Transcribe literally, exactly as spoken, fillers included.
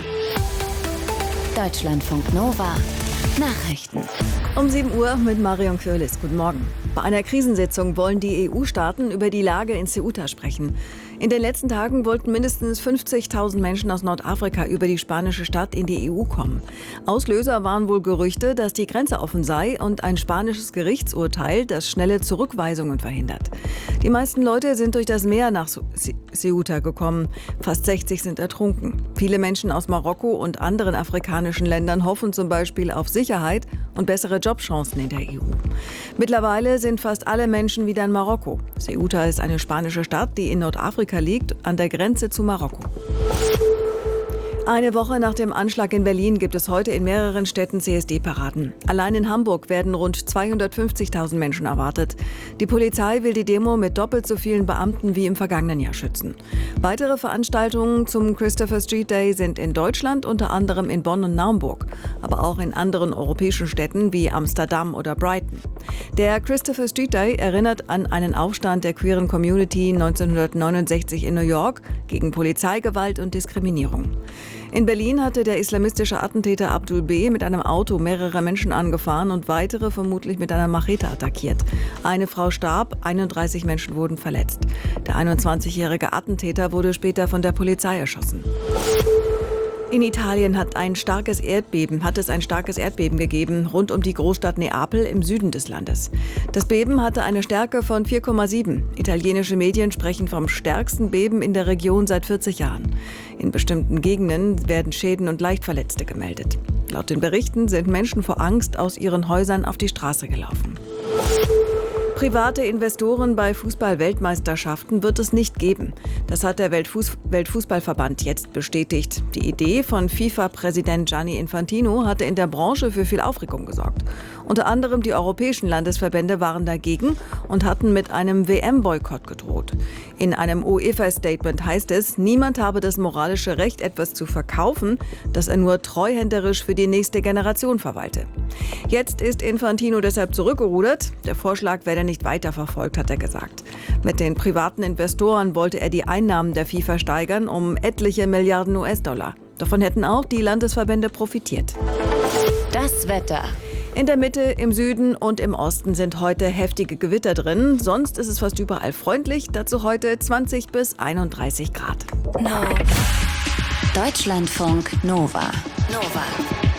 Deutschlandfunk Nova Nachrichten. Um sieben Uhr mit Marion Quirlis. Guten Morgen. Bei einer Krisensitzung wollen die E U-Staaten über die Lage in Ceuta sprechen. In den letzten Tagen wollten mindestens fünfzigtausend Menschen aus Nordafrika über die spanische Stadt in die E U kommen. Auslöser waren wohl Gerüchte, dass die Grenze offen sei und ein spanisches Gerichtsurteil, das schnelle Zurückweisungen verhindert. Die meisten Leute sind durch das Meer nach Ceuta gekommen. Fast sechzig sind ertrunken. Viele Menschen aus Marokko und anderen afrikanischen Ländern hoffen zum Beispiel auf Sicherheit und bessere Jobchancen in der E U. Mittlerweile sind fast alle Menschen wieder in Marokko. Ceuta ist eine spanische Stadt, die in Nordafrika liegt, an der Grenze zu Marokko. Eine Woche nach dem Anschlag in Berlin gibt es heute in mehreren Städten C S D-Paraden. Allein in Hamburg werden rund zweihundertfünfzigtausend Menschen erwartet. Die Polizei will die Demo mit doppelt so vielen Beamten wie im vergangenen Jahr schützen. Weitere Veranstaltungen zum Christopher Street Day sind in Deutschland, unter anderem in Bonn und Naumburg, aber auch in anderen europäischen Städten wie Amsterdam oder Brighton. Der Christopher Street Day erinnert an einen Aufstand der queeren Community neunzehnhundertneunundsechzig in New York gegen Polizeigewalt und Diskriminierung. In Berlin hatte der islamistische Attentäter Abdul B. mit einem Auto mehrere Menschen angefahren und weitere vermutlich mit einer Machete attackiert. Eine Frau starb, einunddreißig Menschen wurden verletzt. Der einundzwanzigjährige Attentäter wurde später von der Polizei erschossen. In Italien hat, ein starkes Erdbeben, hat es ein starkes Erdbeben gegeben, rund um die Großstadt Neapel im Süden des Landes. Das Beben hatte eine Stärke von vier Komma sieben. Italienische Medien sprechen vom stärksten Beben in der Region seit vierzig Jahren. In bestimmten Gegenden werden Schäden und Leichtverletzte gemeldet. Laut den Berichten sind Menschen vor Angst aus ihren Häusern auf die Straße gelaufen. Private Investoren bei Fußball-Weltmeisterschaften wird es nicht geben. Das hat der Weltfuß- Weltfußballverband jetzt bestätigt. Die Idee von FIFA-Präsident Gianni Infantino hatte in der Branche für viel Aufregung gesorgt. Unter anderem die europäischen Landesverbände waren dagegen und hatten mit einem W M-Boykott gedroht. In einem UEFA-Statement heißt es, niemand habe das moralische Recht, etwas zu verkaufen, das er nur treuhänderisch für die nächste Generation verwalte. Jetzt ist Infantino deshalb zurückgerudert. Der Vorschlag werde nicht weiterverfolgt, hat er gesagt. Mit den privaten Investoren wollte er die Einnahmen der FIFA steigern um etliche Milliarden U S-Dollar. Davon hätten auch die Landesverbände profitiert. Das Wetter. In der Mitte, im Süden und im Osten sind heute heftige Gewitter drin. Sonst ist es fast überall freundlich. Dazu heute zwanzig bis einunddreißig Grad. No. Deutschlandfunk Nova. Nova.